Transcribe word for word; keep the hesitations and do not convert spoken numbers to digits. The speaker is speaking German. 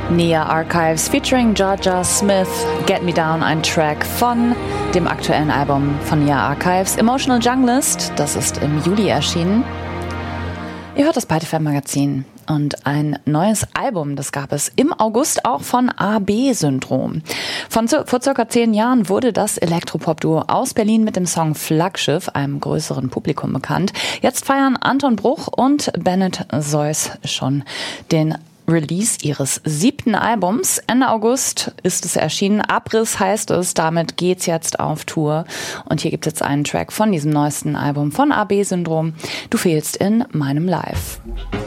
Nia Archives featuring Georgia Smith, Get Me Down, ein Track von dem aktuellen Album von Nia Archives, Emotional Junglist, das ist im Juli erschienen. Ihr hört das Byte F M Magazin und ein neues Album, das gab es im August auch von A B-Syndrom. Von vor circa zehn Jahren wurde das Elektropop-Duo aus Berlin mit dem Song Flaggschiff einem größeren Publikum bekannt. Jetzt feiern Anton Bruch und Bennett Seuss schon den Release ihres siebten Albums. Ende August ist es erschienen. Abriss heißt es. Damit geht's jetzt auf Tour. Und hier gibt es jetzt einen Track von diesem neuesten Album von A B-Syndrom. Du fehlst in meinem Live.